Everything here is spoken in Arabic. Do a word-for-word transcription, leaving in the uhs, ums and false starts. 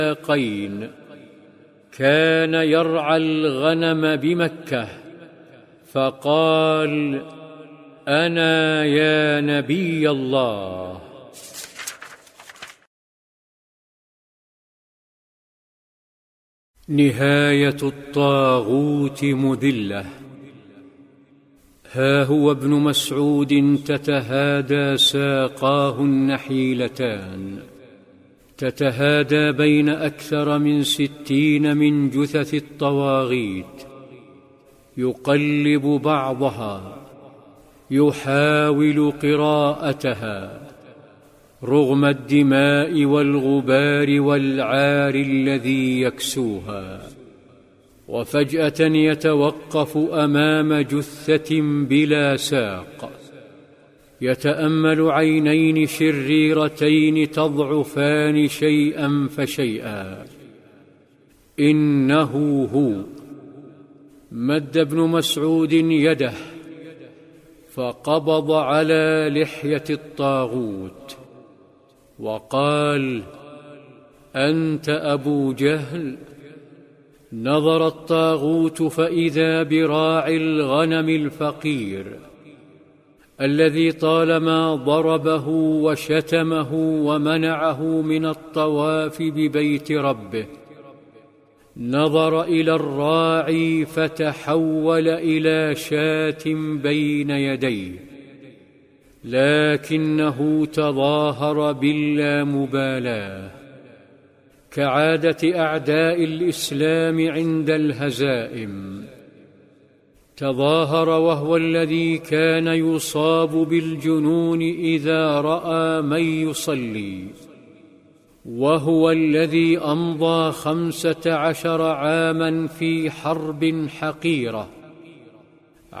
قين كان يرعى الغنم بمكة، فقال: أنا يا نبي الله. نهاية الطاغوت مذلة. ها هو ابن مسعود تتهادى ساقاه النحيلتان، تتهادى بين أكثر من ستين من جثث الطواغيت، يقلب بعضها، يحاول قراءتها رغم الدماء والغبار والعار الذي يكسوها، وفجأة يتوقف أمام جثة بلا ساق، يتأمل عينين شريرتين تضعفان شيئا فشيئا. إنه هو. مد ابن مسعود يده فقبض على لحية الطاغوت وقال: أنت أبو جهل؟ نظر الطاغوت فإذا براعي الغنم الفقير الذي طالما ضربه وشتمه ومنعه من الطواف ببيت ربه. نظر إلى الراعي فتحول إلى شاة بين يديه، لكنه تظاهر باللامبالاة كعادة أعداء الإسلام عند الهزائم. تظاهر وهو الذي كان يصاب بالجنون إذا رأى من يصلي، وهو الذي أمضى خمسة عشر عاما في حرب حقيرة